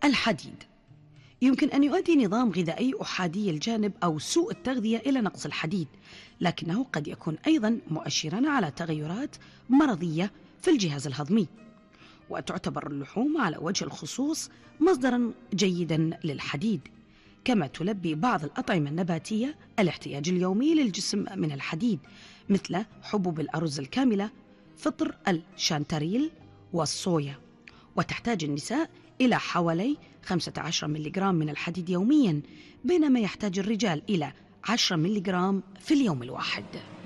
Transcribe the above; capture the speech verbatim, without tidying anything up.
الحديد. يمكن أن يؤدي نظام غذائي أحادي الجانب أو سوء التغذية إلى نقص الحديد، لكنه قد يكون أيضا مؤشرا على تغيرات مرضية في الجهاز الهضمي. وتعتبر اللحوم على وجه الخصوص مصدرا جيدا للحديد، كما تلبي بعض الأطعمة النباتية الاحتياج اليومي للجسم من الحديد، مثل حبوب الأرز الكاملة، فطر الشانتاريل والصويا. وتحتاج النساء إلى حوالي خمسة عشر ملغرام من الحديد يوميا، بينما يحتاج الرجال إلى عشرة ملغرام في اليوم الواحد.